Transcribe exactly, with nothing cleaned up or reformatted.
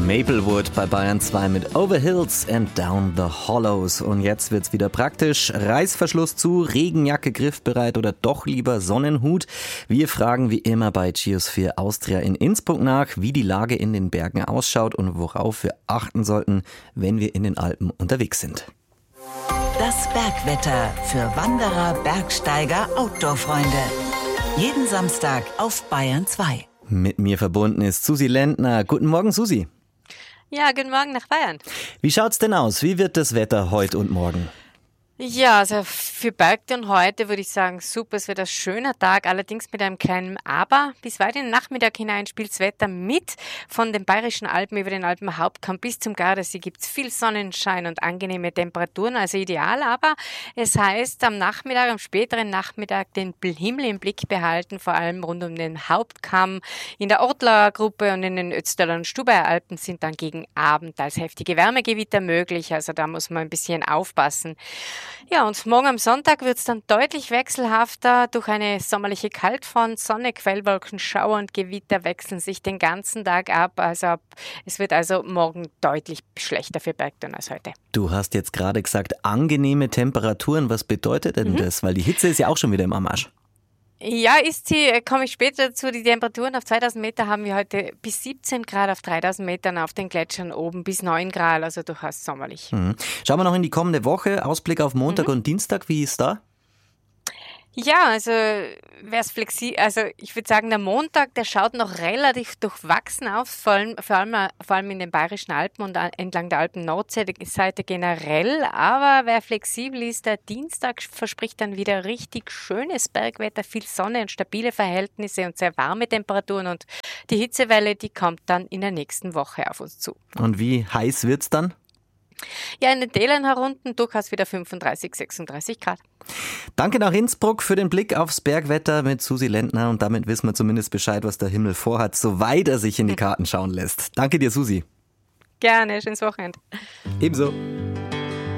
Maplewood bei Bayern zwei mit Over Hills and Down the Hollows. Und jetzt wird's wieder praktisch. Reißverschluss zu, Regenjacke griffbereit oder doch lieber Sonnenhut? Wir fragen wie immer bei Geosphere Austria in Innsbruck nach, wie die Lage in den Bergen ausschaut und worauf wir achten sollten, wenn wir in den Alpen unterwegs sind. Das Bergwetter für Wanderer, Bergsteiger, Outdoor-Freunde. Jeden Samstag auf Bayern zwei. Mit mir verbunden ist Susi Lendner. Guten Morgen, Susi. Ja, guten Morgen nach Bayern. Wie schaut's denn aus? Wie wird das Wetter heute und morgen? Ja, also für Bergtouren heute würde ich sagen, super, es wird ein schöner Tag, allerdings mit einem kleinen Aber. Bis weit in den Nachmittag hinein spielt das Wetter mit. Von den Bayerischen Alpen über den Alpenhauptkamm bis zum Gardasee gibt es viel Sonnenschein und angenehme Temperaturen, also ideal. Aber es heißt, am Nachmittag, am späteren Nachmittag den Himmel im Blick behalten, vor allem rund um den Hauptkamm. In der Ortler Gruppe und in den Ötztaler und Stubaier Alpen sind dann gegen Abend als heftige Wärmegewitter möglich, also da muss man ein bisschen aufpassen. Ja, und morgen am Sonntag wird es dann deutlich wechselhafter. Durch eine sommerliche Kaltfront, Sonne, Quellwolken, Schauer und Gewitter wechseln sich den ganzen Tag ab. Also es wird also morgen deutlich schlechter für Bergtouren als heute. Du hast jetzt gerade gesagt, angenehme Temperaturen. Was bedeutet denn mhm. das? Weil die Hitze ist ja auch schon wieder im Anmarsch. Ja, ist sie, komme ich später dazu. Die Temperaturen auf zweitausend Meter haben wir heute bis siebzehn Grad, auf dreitausend Metern auf den Gletschern oben bis neun Grad, also durchaus sommerlich. Mhm. Schauen wir noch in die kommende Woche. Ausblick auf Montag mhm. und Dienstag, wie ist da? Ja, also wäre es flexibel, also ich würde sagen, der Montag, der schaut noch relativ durchwachsen aus, vor allem, vor allem, vor allem in den Bayerischen Alpen und entlang der Alpen-Nordseite generell, aber wer flexibel ist, der Dienstag verspricht dann wieder richtig schönes Bergwetter, viel Sonne und stabile Verhältnisse und sehr warme Temperaturen und die Hitzewelle, die kommt dann in der nächsten Woche auf uns zu. Und wie heiß wird's dann? Ja, in den Tälern herunten durchaus wieder fünfunddreißig, sechsunddreißig Grad. Danke nach Innsbruck für den Blick aufs Bergwetter mit Susi Lendner und damit wissen wir zumindest Bescheid, was der Himmel vorhat, soweit er sich in die Karten schauen lässt. Danke dir, Susi. Gerne, schönes Wochenende. Ebenso.